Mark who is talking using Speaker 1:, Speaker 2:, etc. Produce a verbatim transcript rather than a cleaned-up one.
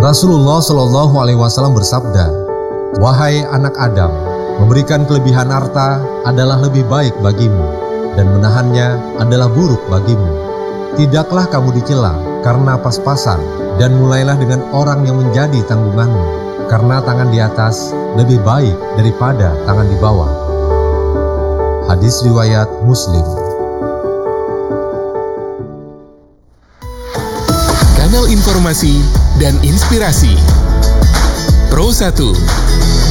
Speaker 1: Rasulullah Shallallahu Alaihi Wasallam bersabda, "Wahai anak Adam, memberikan kelebihan harta adalah lebih baik bagimu, dan menahannya adalah buruk bagimu. Tidaklah kamu dicela karena pas-pasan, dan mulailah dengan orang yang menjadi tanggunganmu, karena tangan di atas lebih baik daripada tangan di bawah." Hadis riwayat Muslim.
Speaker 2: Kanal informasi dan inspirasi Pro satu.